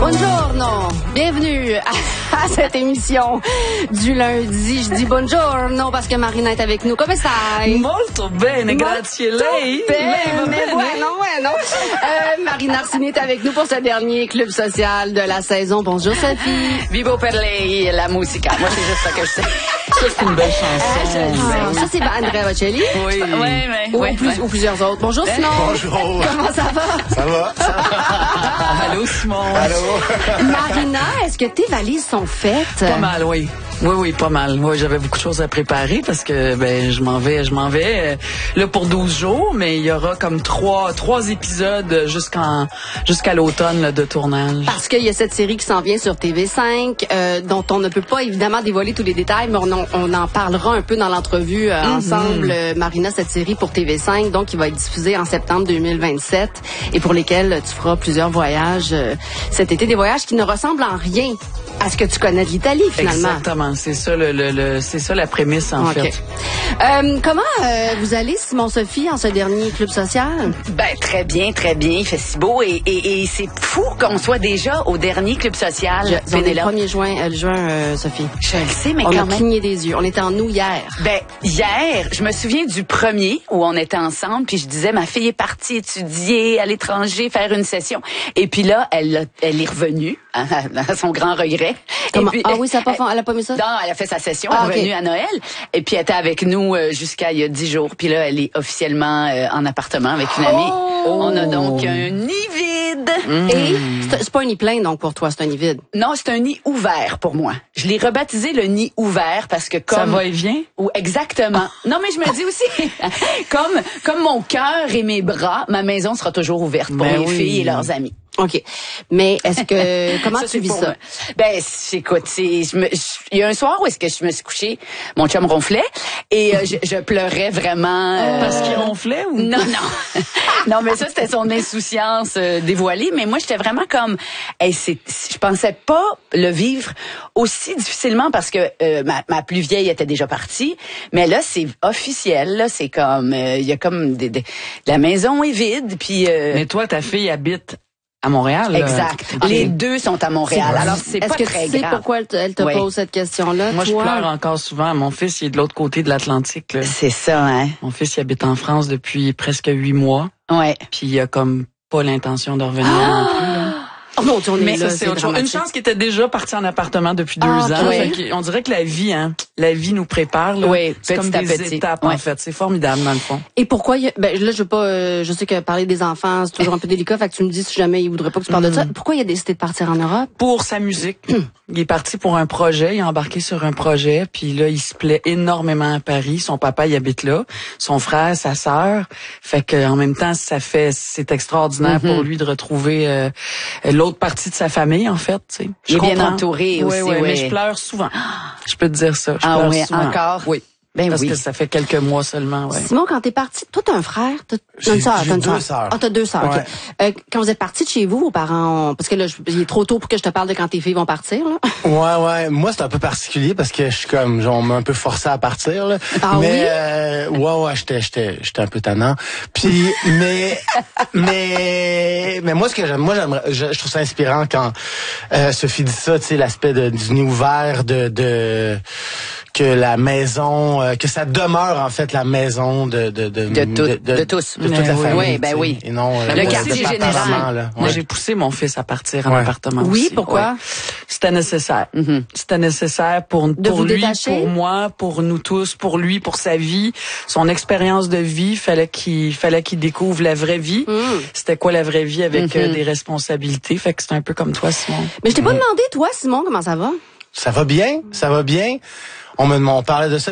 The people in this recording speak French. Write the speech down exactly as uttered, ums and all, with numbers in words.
Buongiorno, bienvenue à, à cette émission du lundi. Je dis buongiorno parce que Marina est avec nous. Come stai? Molto bene, grazie lei. Bene, bueno, bueno. Euh, Marina Arsini est avec nous pour ce dernier club social de la saison. Bonjour Sophie. Vivo per lei la musica. Moi, c'est juste ça que je sais. Ça, c'est une belle chanson. Ah, ça, c'est Andrea Bocelli. Oui. Ouais, ouais, Ou, ouais, plus, ouais. ou plusieurs autres. Bonjour Simon. Bonjour. Comment ça va? Ça va? Allô, Simon. Allô? Marina, est-ce que tes valises sont faites? Pas mal, oui. Oui, oui, pas mal. Oui, j'avais beaucoup de choses à préparer parce que ben je m'en vais, je m'en vais euh, là pour douze jours, mais il y aura comme trois trois épisodes jusqu'en jusqu'à l'automne là, de tournage. Parce qu'il y a cette série qui s'en vient sur T V cinq, euh, dont on ne peut pas évidemment dévoiler tous les détails, mais on en, on en parlera un peu dans l'entrevue euh, Mm-hmm. ensemble, euh, Marina, cette série pour T V cinq, donc qui va être diffusée en septembre deux mille vingt-sept et pour lesquels tu feras plusieurs voyages euh, cet été, des voyages qui ne ressemblent en rien à ce que tu connais de l'Italie finalement. Exactement, c'est ça le, le, le c'est ça la prémisse en Okay. fait. Euh, comment euh, vous allez, Simon Sophie, en ce dernier club social? Ben, très bien, très bien. Il fait si beau et, et, et c'est fou qu'on soit déjà au dernier club social. Je, on est le Pénélope. premier juin, euh, le juin, euh, Sophie. Je le sais, mais On quand a même. cligné des yeux. On était en nous hier. Ben, hier, je me souviens du premier où on était ensemble, puis je disais, ma fille est partie étudier à l'étranger, faire une session. Et puis là, elle, a- elle est revenue, hein, à son grand regret. Comment? Et puis, Ah oui, ça a pas elle- fait- elle a pas mis ça? Non, elle a fait sa session, Ah, elle est ok. revenue à Noël. Et puis, elle était avec nous euh, jusqu'à il y a dix jours. Puis là, elle est officiellement euh, en appartement avec une amie. Oh! On a donc un nid vide. Et c'est c'est pas un nid plein, donc, pour toi, c'est un nid vide. Non, c'est un nid ouvert pour moi. Je l'ai rebaptisé le nid ouvert parce que comme... Ça va et vient. Ou exactement. Non, mais je me dis aussi, comme comme mon cœur et mes bras, ma maison sera toujours ouverte pour Ben mes oui. filles et leurs amis. OK. Mais est-ce que... Comment Ça, tu c'est vis pour ça? moi. Ben, c'est- écoute, c'est, je me, je- il y a un soir où est-ce que je me suis couchée, mon chum ronflait et euh, je, je pleurais vraiment. euh, Parce qu'il ronflait ou? Non, non. Non, mais ça, c'était son insouciance euh, dévoilée. Mais moi, j'étais vraiment comme... Hey, c'est, je pensais pas le vivre aussi difficilement parce que euh, ma, ma plus vieille était déjà partie. Mais là, c'est officiel. Là, c'est comme... euh, Il y a comme... Des, des- la maison est vide, puis... euh, Mais toi, ta fille habite à Montréal. là. exact. Ok. Les deux sont à Montréal. Alors, c'est Est-ce pas que très tu sais grave. pourquoi elle te, elle te Oui. pose cette question-là? Moi, je toi? pleure encore souvent. Mon fils, il est de l'autre côté de l'Atlantique. là. C'est ça, hein? Mon fils, il habite en France depuis presque huit mois. Ouais. Puis il a comme pas l'intention de revenir non plus. là. Oh mon Dieu, on est Mais là, ça, c'est autre chose. Une dramatique. chance qu'il était déjà parti en appartement depuis deux Ah, ans. ok. Fait que on dirait que la vie, hein, la vie nous prépare. Là. Oui, c'est comme petit à des petit. étapes Ouais. en fait. C'est formidable dans le fond. Et pourquoi... il y a- Ben, là, je veux pas... euh, je sais que parler des enfants, c'est toujours un peu délicat, fait que tu me dis si jamais il voudrait pas que tu parles de ça. Pourquoi il a décidé de partir en Europe? Pour sa musique, il est parti pour un projet. Il a embarqué sur un projet. Puis là, il se plaît énormément à Paris. Son papa, il habite là. Son frère, sa sœur. Fait que en même temps, ça fait, c'est extraordinaire pour lui de retrouver euh, l'autre partie de sa famille, en fait. Tu sais. Il est bien comprends. entouré Oui, aussi, oui, ouais. mais je pleure souvent. Je peux te dire ça. Je Ah pleure oui, souvent. encore? Oui. Ben Parce oui. que ça fait quelques mois seulement, ouais. Simon, quand t'es parti, toi, t'as un frère? T'as J'ai- t'as une sœur? j'ai t'as une deux sœur. sœurs. Ah, t'as deux sœurs, Ouais. OK. Euh, quand vous êtes partis de chez vous, vos parents ont... Parce que là, je- il est trop tôt pour que je te parle de quand tes filles vont partir, là. Ouais, ouais. Moi, c'est un peu particulier parce que je suis comme, genre, on m'a un peu forcé à partir, là. Ah mais, oui? euh, ouais, ouais, j'étais, j'étais, j'étais un peu tannant. Puis, mais, mais, mais moi, ce que j'aime, moi, j'aimerais, je, je trouve ça inspirant quand, euh, Sophie dit ça, tu sais, l'aspect de, du nid ouvert, de, de, que la maison, euh, que ça demeure, en fait, la maison de, de, de, De tout- de tous. de toute Mais la oui. famille. Oui, ben tu sais, oui. Et non, euh, Le de- quartier de général. appartement, là. Moi, Ouais. j'ai poussé mon fils à partir en Ouais. appartement Oui, aussi. pourquoi? Ouais. C'était nécessaire. C'était nécessaire pour, pour vous lui, détacher? pour moi, pour nous tous, pour lui, pour sa vie, son expérience de vie. Fallait qu'il fallait qu'il découvre la vraie vie. C'était quoi la vraie vie avec euh, des responsabilités. Fait que c'est un peu comme toi, Simon. Mais je t'ai pas demandé, toi, Simon, comment ça va? Ça va bien, ça va bien. On me, on parlait de ça